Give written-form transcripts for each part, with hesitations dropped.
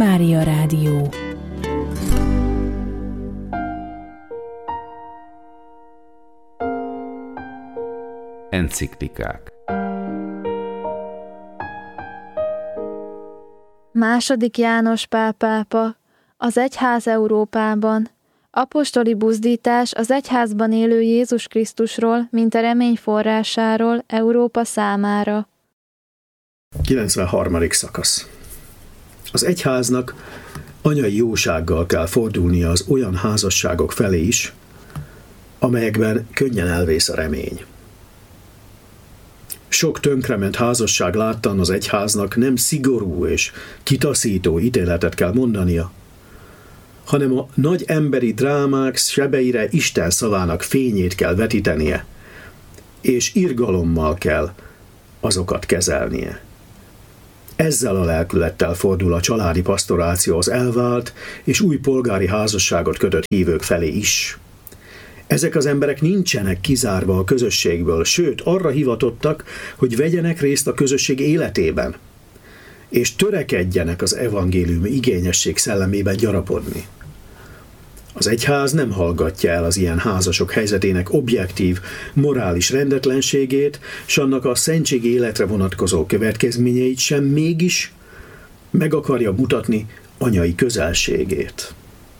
Pária Rádió. Enciklikák. II. János Pál pápa, az egyház Európában. Apostoli buzdítás az egyházban élő Jézus Krisztusról, mint a remény forrásáról Európa számára. 93. szakasz. Az egyháznak anyai jósággal kell fordulnia az olyan házasságok felé is, amelyekben könnyen elvész a remény. Sok tönkrement házasság láttan az egyháznak nem szigorú és kitaszító ítéletet kell mondania, hanem a nagy emberi drámák sebeire Isten szavának fényét kell vetítenie, és irgalommal kell azokat kezelnie. Ezzel a lelkülettel fordul a családi pastoráció az elvált és új polgári házasságot kötött hívők felé is. Ezek az emberek nincsenek kizárva a közösségből, sőt, arra hivatottak, hogy vegyenek részt a közösség életében, és törekedjenek az evangélium igényesség szellemében gyarapodni. Az egyház nem hallgatja el az ilyen házasok helyzetének objektív, morális rendetlenségét, s annak a szentség életre vonatkozó következményeit sem, mégis meg akarja mutatni anyai közelségét.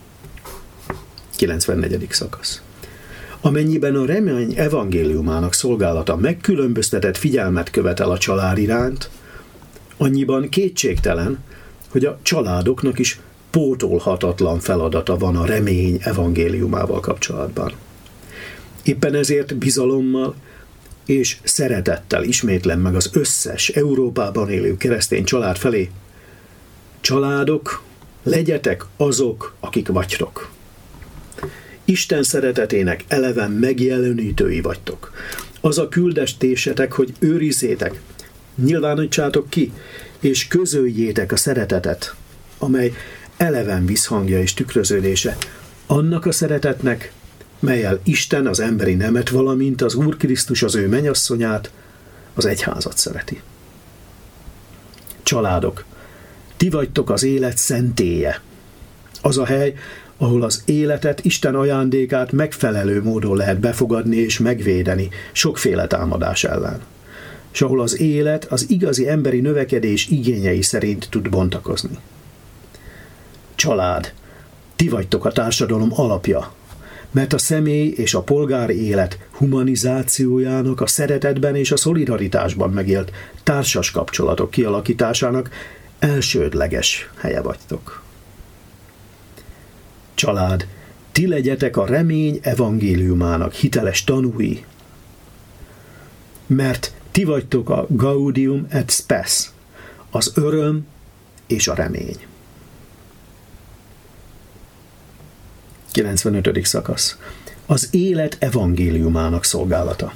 94. szakasz. Amennyiben a remény evangéliumának szolgálata megkülönböztetett figyelmet követel a család iránt, annyiban kétségtelen, hogy a családoknak is pótolhatatlan feladata van a remény evangéliumával kapcsolatban. Éppen ezért bizalommal és szeretettel ismétlem meg az összes Európában élő keresztény család felé: családok, legyetek azok, akik vagytok. Isten szeretetének eleven megjelenítői vagytok. Az a küldetésetek, hogy őrizzétek, nyilvánítsátok ki, és közöljétek a szeretetet, amely eleven visszhangja és tükröződése annak a szeretetnek, mellyel Isten az emberi nemet, valamint az Úr Krisztus az ő mennyasszonyát, az egyházat szereti. Családok, ti vagytok az élet szentélye. Az a hely, ahol az életet, Isten ajándékát megfelelő módon lehet befogadni és megvédeni sokféle támadás ellen, és ahol az élet az igazi emberi növekedés igényei szerint tud bontakozni. Család, ti vagytok a társadalom alapja, mert a személy és a polgári élet humanizációjának, a szeretetben és a szolidaritásban megélt társas kapcsolatok kialakításának elsődleges helye vagytok. Család, ti legyetek a remény evangéliumának hiteles tanúi, mert ti vagytok a Gaudium et Spes, az öröm és a remény. 95. szakasz. Az élet evangéliumának szolgálata.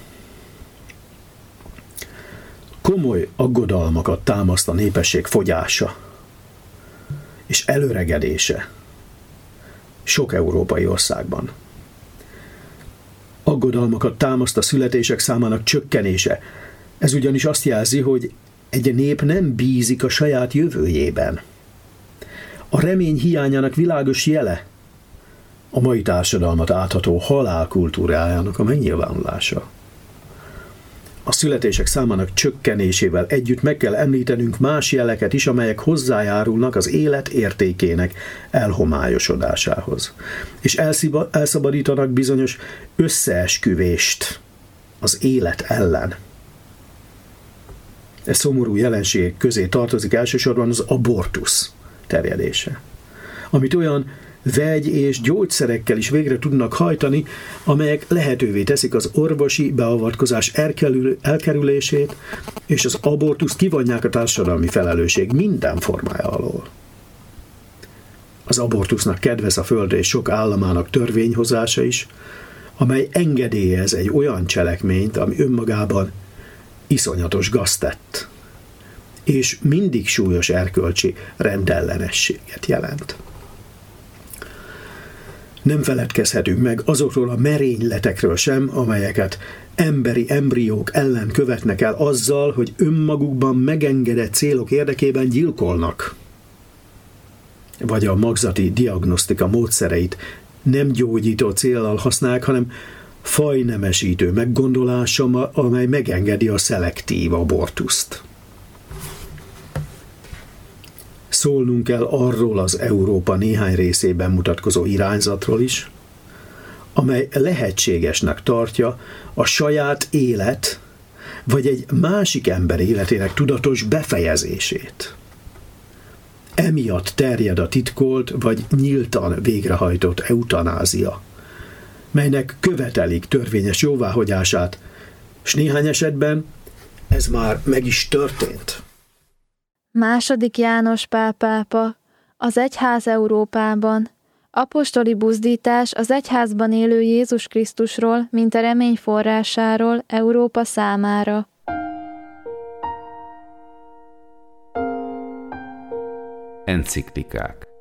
Komoly aggodalmakat támaszt a népesség fogyása és előregedése sok európai országban. Aggodalmakat támaszt a születések számának csökkenése. Ez ugyanis azt jelzi, hogy egy nép nem bízik a saját jövőjében. A remény hiányának világos jele a mai társadalmat átható halál kultúrájának a megnyilvánulása. A születések számának csökkenésével együtt meg kell említenünk más jeleket is, amelyek hozzájárulnak az élet értékének elhomályosodásához, és elszabadítanak bizonyos összeesküvést az élet ellen. Ez szomorú jelenség közé tartozik elsősorban az abortusz terjedése, amit olyan vegy- és gyógyszerekkel is végre tudnak hajtani, amelyek lehetővé teszik az orvosi beavatkozás elkerülését, és az abortuszt kivonják a társadalmi felelősség minden formája alól. Az abortusznak kedvez a földre és sok államának törvényhozása is, amely engedélyez egy olyan cselekményt, ami önmagában iszonyatos gaztett, és mindig súlyos erkölcsi rendellenességet jelent. Nem feledkezhetünk meg azokról a merényletekről sem, amelyeket emberi embriók ellen követnek el azzal, hogy önmagukban megengedett célok érdekében gyilkolnak. vagy a magzati diagnosztika módszereit nem gyógyító céllal használják, hanem fajnemesítő meggondolása, amely megengedi a szelektív abortuszt. Szólnunk kell arról az Európa néhány részében mutatkozó irányzatról is, amely lehetségesnek tartja a saját élet vagy egy másik ember életének tudatos befejezését. Emiatt terjed a titkolt vagy nyíltan végrehajtott eutanázia, melynek követelik törvényes jóváhagyását, s néhány esetben ez már meg is történt. II. János Pál pápa, az egyház Európában, apostoli buzdítás az egyházban élő Jézus Krisztusról, mint a remény forrásáról Európa számára. Enciklikák.